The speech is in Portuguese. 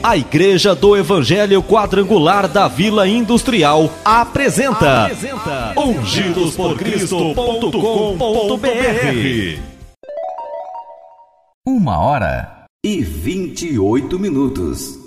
A Igreja do Evangelho Quadrangular da Vila Industrial apresenta ungidosporcristo.com.br. 1h28.